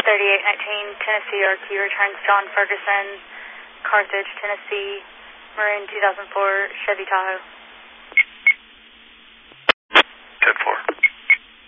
3819 Tennessee RQ returns John Ferguson, Carthage, Tennessee, maroon 2004 Chevy Tahoe.